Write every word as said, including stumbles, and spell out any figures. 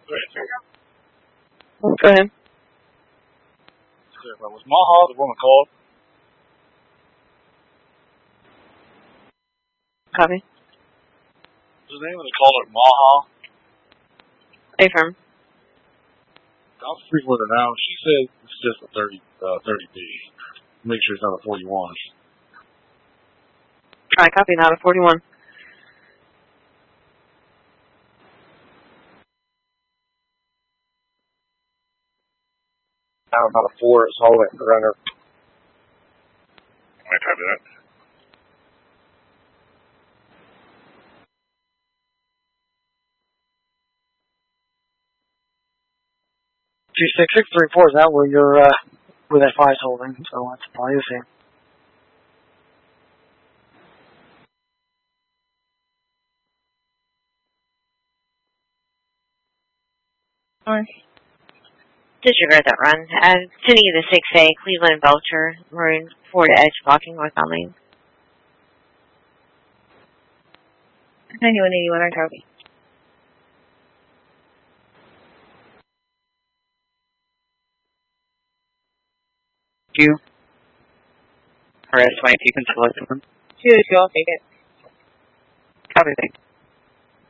Go ahead. Was Maha the one that called? Copy. What's the name of the caller? Maha? Affirm. I'll speak with her now. She said it's just a thirty, uh, thirty B. Make sure it's not a forty-one. Alright, copy, not a forty-one. Now about a four is holding the runner. I copy that. Two six six three four is that where you're uh where that five's holding, so that's probably the same. Alright. Disregard that run. Uh, sending you the six A, Cleveland Belcher, Maroon, Ford Edge, blocking northbound lane. ninety-one eighty-one, I copy. You. Harass my if you can select one. Two, two, I'll take it. Copy.